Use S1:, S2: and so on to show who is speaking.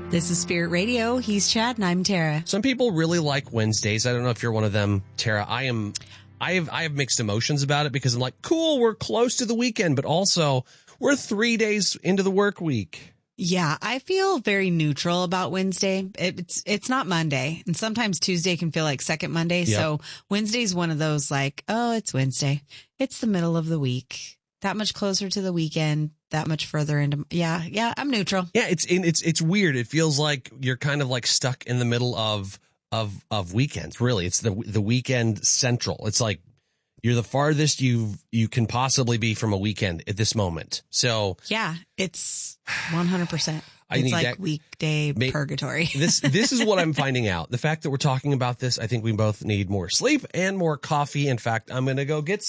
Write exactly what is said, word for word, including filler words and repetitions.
S1: This is Spirit Radio. He's Chad and I'm Tara.
S2: Some people really like Wednesdays. I don't know if you're one of them, Tara. I am. I have I have mixed emotions about it because I'm like, cool, we're close to the weekend, but also we're three days into the work week.
S1: Yeah, I feel very neutral about Wednesday. It's it's not Monday, and sometimes Tuesday can feel like second Monday.
S2: Yep.
S1: So Wednesday's one of those like, oh, it's Wednesday. It's the middle of the week. That much closer to the weekend. That much further into, yeah, yeah, I'm neutral.
S2: Yeah, it's it's it's weird. It feels like you're kind of like stuck in the middle of of of weekends. Really, it's the the weekend central. It's like you're the farthest you you can possibly be from a weekend at this moment. So
S1: yeah, it's one hundred percent.
S2: I
S1: It's
S2: need
S1: like
S2: that,
S1: weekday
S2: may,
S1: purgatory.
S2: this this is what I'm finding out. The fact that we're talking about this, I think we both need more sleep and more coffee. In fact, I'm going to go get some.